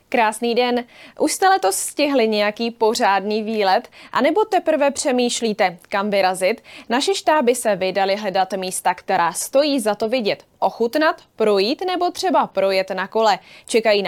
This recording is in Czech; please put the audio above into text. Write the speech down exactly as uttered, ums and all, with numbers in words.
Krásný den. Už jste letos stihli nějaký pořádný výlet? A nebo teprve přemýšlíte, kam vyrazit? Naše štáby se vydali hledat místa, která stojí za to vidět. Ochutnat, projít nebo třeba projet na kole. Čekají na